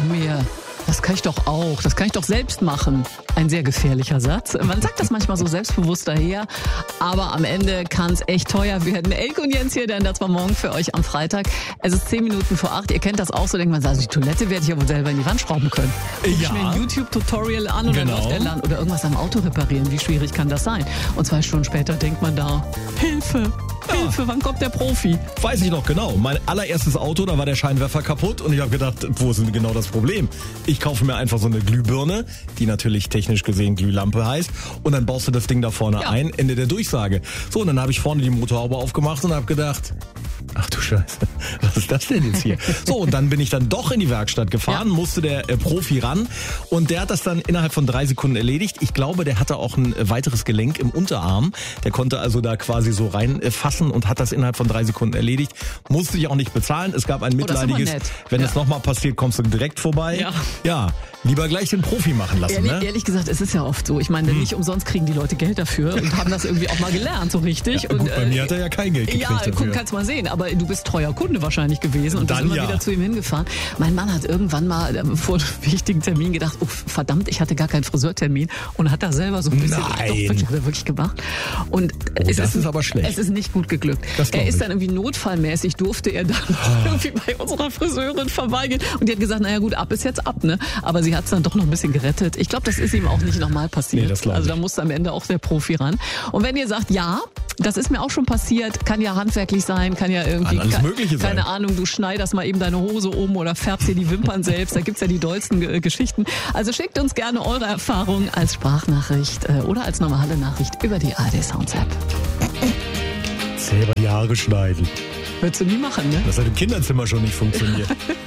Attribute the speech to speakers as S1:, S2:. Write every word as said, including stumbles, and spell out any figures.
S1: mir, das kann ich doch auch, das kann ich doch selbst machen. Ein sehr gefährlicher Satz. Man sagt das manchmal so selbstbewusst daher, aber am Ende kann es echt teuer werden. Elke und Jens hier, denn das war morgen für euch am Freitag. Es ist zehn Minuten vor acht. Ihr kennt das auch so, denkt man, also die Toilette werde ich ja wohl selber in die Wand schrauben können. Guck
S2: Ja.
S1: ich mir ein YouTube-Tutorial an oder
S2: Genau.
S1: läuft der Land oder irgendwas am Auto reparieren. Wie schwierig kann das sein? Und zwei Stunden später denkt man da, Hilfe, Hilfe, wann kommt der Profi?
S2: Weiß ich noch genau. Mein allererstes Auto, da war der Scheinwerfer kaputt und ich habe gedacht, wo ist denn genau das Problem? Ich kaufe mir einfach so eine Glühbirne, die natürlich technisch gesehen Glühlampe heißt, und dann baust du das Ding da vorne
S1: Ja.
S2: ein, Ende der Durchsage. So, und dann habe ich vorne die Motorhaube aufgemacht und habe gedacht, ach du Scheiße, was ist das denn jetzt hier? So, und dann bin ich dann doch in die Werkstatt gefahren,
S1: Ja.
S2: musste der äh, Profi ran und der hat das dann innerhalb von drei Sekunden erledigt. Ich glaube, der hatte auch ein äh, weiteres Gelenk im Unterarm. Der konnte also da quasi so reinfassen und hat das innerhalb von drei Sekunden erledigt. Musste ich auch nicht bezahlen. Es gab ein
S1: Oh, das ist aber
S2: mitleidiges,
S1: nett.
S2: wenn
S1: Ja.
S2: das nochmal passiert, kommst du direkt vorbei.
S1: Ja.
S2: Ja, lieber gleich den Profi machen lassen.
S1: Ehrlich,
S2: Ne?
S1: ehrlich gesagt, es ist ja oft so. Ich meine, nicht umsonst kriegen die Leute Geld dafür und haben das irgendwie auch mal gelernt, so richtig.
S2: Ja,
S1: und,
S2: gut, bei mir hat er ja kein Geld gekriegt
S1: Ja,
S2: dafür.
S1: guck, kannst mal sehen. Aber du bist treuer Kunde wahrscheinlich gewesen und
S2: Dann
S1: bist immer
S2: ja.
S1: wieder zu ihm hingefahren. Mein Mann hat irgendwann mal äh, vor einem wichtigen Termin gedacht, oh, verdammt, ich hatte gar keinen Friseurtermin und hat da selber so ein bisschen...
S2: Nein.
S1: Doch, wirklich, hat er wirklich gemacht. Und
S2: Oh,
S1: es
S2: das
S1: ist,
S2: ist aber schlecht.
S1: Es ist nicht gut geglückt.
S2: Das glaub
S1: Er ist
S2: ich.
S1: dann irgendwie notfallmäßig, durfte er dann irgendwie bei unserer Friseurin vorbeigehen. Und die hat gesagt, naja gut, ab ist jetzt ab, ne? Aber sie hat es dann doch noch ein bisschen gerettet. Ich glaube, das ist ihm auch nicht nochmal passiert.
S2: Nee, das glaub
S1: also
S2: ich.
S1: da musste am Ende auch der Profi ran. Und wenn ihr sagt, ja, das ist mir auch schon passiert, kann ja handwerklich sein, kann ja irgendwie...
S2: Kann alles
S1: ke-
S2: Mögliche sein.
S1: Keine Ahnung, du schneiderst mal eben deine Hose um oder färbst dir die Wimpern selbst. Da gibt's ja die dollsten äh, Geschichten. Also schickt uns gerne eure Erfahrungen als Sprachnachricht äh, oder als normale Nachricht über die A R D Sounds App.
S2: Selber die Haare schneiden.
S1: Würdest du nie machen, ne?
S2: Das hat im Kinderzimmer schon nicht funktioniert.